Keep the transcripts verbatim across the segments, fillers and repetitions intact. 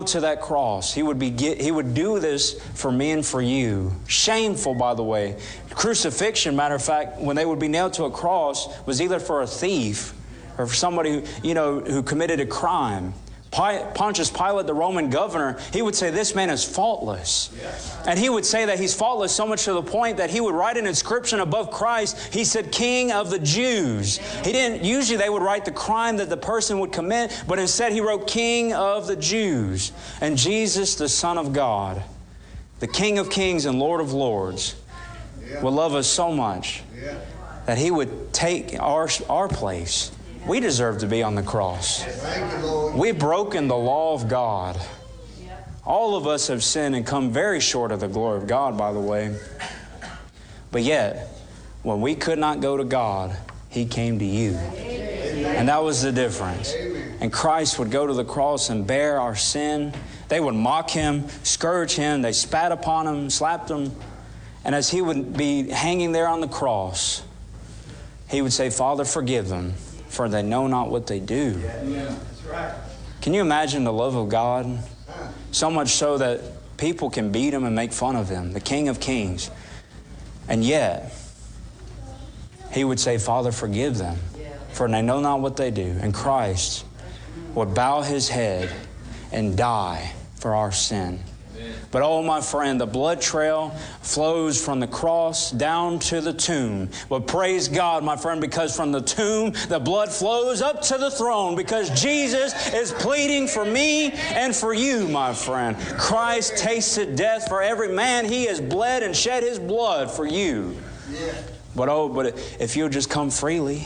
to that cross. He would be get, He would do this for me and for you. Shameful, by the way. Crucifixion, matter of fact, when they would be nailed to a cross, was either for a thief or for somebody who, you know, who committed a crime. Pontius Pilate, the Roman governor, he would say this man is faultless. And he would say that he's faultless so much to the point that he would write an inscription above Christ. He said, King of the Jews. He didn't, usually they would write the crime that the person would commit, but instead he wrote King of the Jews. And Jesus, the Son of God, the King of Kings and Lord of Lords, would love us so much that He would take our, our place. We deserve to be on the cross. We've broken the law of God. All of us have sinned and come very short of the glory of God, by the way. But yet, when we could not go to God, He came to you. And that was the difference. And Christ would go to the cross and bear our sin. They would mock Him, scourge Him. They spat upon Him, slapped Him. And as He would be hanging there on the cross, He would say, Father, forgive them, for they know not what they do. Yeah, that's right. Can you imagine the love of God? So much so that people can beat Him and make fun of Him, the King of Kings. And yet, He would say, Father, forgive them, for they know not what they do. And Christ would bow His head and die for our sin. But oh, my friend, the blood trail flows from the cross down to the tomb. But praise God, my friend, because from the tomb, the blood flows up to the throne, because Jesus is pleading for me and for you, my friend. Christ tasted death for every man. He has bled and shed His blood for you. But oh, but if you'll just come freely,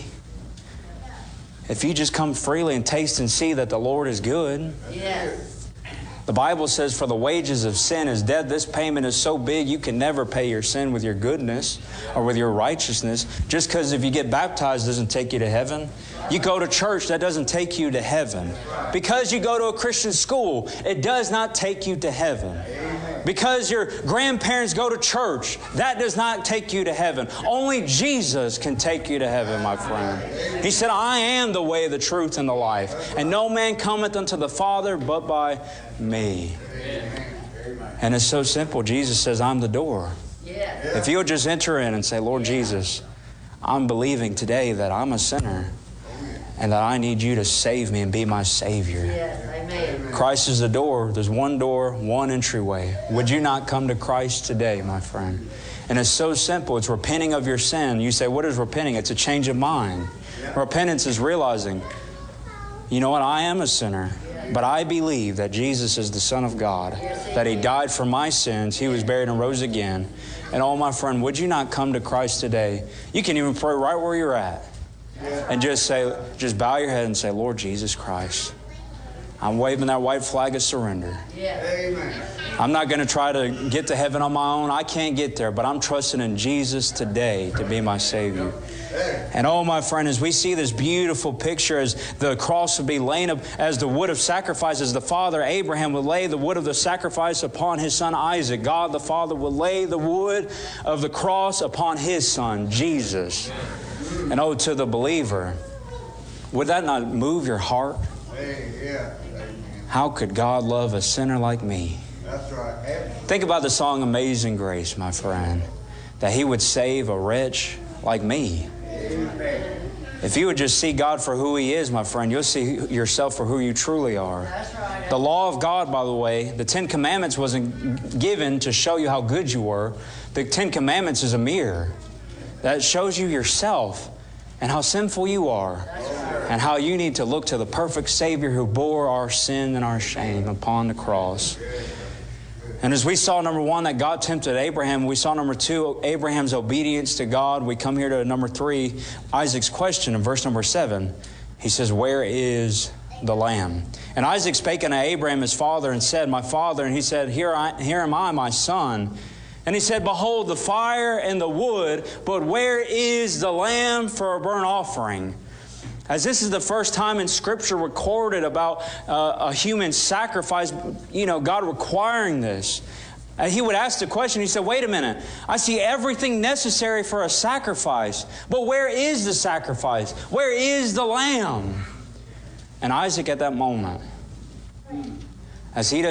if you just come freely and taste and see that the Lord is good. Yes. The Bible says, for the wages of sin is death. This payment is so big you can never pay your sin with your goodness or with your righteousness. Just because if you get baptized doesn't take you to heaven. You go to church, that doesn't take you to heaven. Because you go to a Christian school, it does not take you to heaven. Because your grandparents go to church, that does not take you to heaven. Only Jesus can take you to heaven, my friend. He said, I am the way, the truth, and the life. And no man cometh unto the Father but by me. And it's so simple. Jesus says, I'm the door. If you'll just enter in and say, Lord Jesus, I'm believing today that I'm a sinner and that I need you to save me and be my Savior. Yes, amen. Christ is the door. There's one door, one entryway. Would you not come to Christ today, my friend? And it's so simple. It's repenting of your sin. You say, what is repenting? It's a change of mind. Yeah. Repentance is realizing, you know what? I am a sinner, but I believe that Jesus is the Son of God, that He died for my sins. He was buried and rose again. And oh, my friend, would you not come to Christ today? You can even pray right where you're at. And just say, just bow your head and say, Lord Jesus Christ, I'm waving that white flag of surrender. Amen. I'm not going to try to get to heaven on my own. I can't get there, but I'm trusting in Jesus today to be my Savior. And oh, my friend, as we see this beautiful picture, as the cross would be laid up as the wood of sacrifice, as the father Abraham would lay the wood of the sacrifice upon his son Isaac, God the Father would lay the wood of the cross upon His Son, Jesus. And oh, to the believer, would that not move your heart? How could God love a sinner like me? That's right. Think about the song Amazing Grace, my friend, that He would save a wretch like me. If you would just see God for who He is, my friend, you'll see yourself for who you truly are. That's right. The law of God, by the way, the Ten Commandments wasn't given to show you how good you were. The Ten Commandments is a mirror that shows you yourself and how sinful you are, and how you need to look to the perfect Savior who bore our sin and our shame upon the cross. And as we saw, number one, that God tempted Abraham, we saw, number two, Abraham's obedience to God. We come here to number three, Isaac's question in verse number seven. He says, where is the lamb? And Isaac spake unto Abraham his father and said, my father. And he said, here, I, here am I, my son. And he said, behold, the fire and the wood, but where is the lamb for a burnt offering? As this is the first time in Scripture recorded about uh, a human sacrifice, you know, God requiring this. Uh, he would ask the question, he said, wait a minute, I see everything necessary for a sacrifice, but where is the sacrifice? Where is the lamb? And Isaac at that moment, as he does